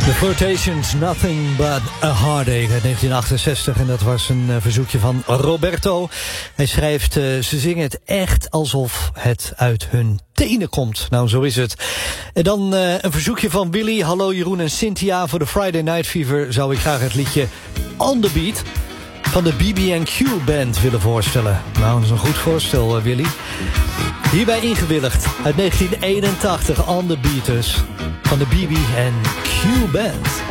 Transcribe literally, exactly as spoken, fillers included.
The Flirtations, Nothing But a Heartache uit negentien achtenzestig. En dat was een uh, verzoekje van Roberto. Hij schrijft, uh, ze zingen het echt alsof het uit hun tenen komt. Nou, zo is het. En dan uh, een verzoekje van Willy. Hallo Jeroen en Cynthia. Voor de Friday Night Fever zou ik graag het liedje On The Beat van de B B en Q Band willen voorstellen. Nou, dat is een goed voorstel, uh, Willy. Hierbij ingewilligd uit negentien eenentachtig, On The Beat dus, van de B B en Q Band.